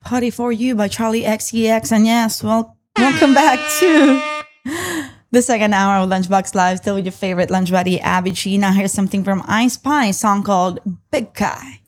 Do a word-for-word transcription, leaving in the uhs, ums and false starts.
Party for You by Charlie X C X. And yes, well, welcome back to the second hour of Lunchbox Live. Still with your favorite lunch buddy, Abby G. Now here's something from I Spy, a song called Big Guy.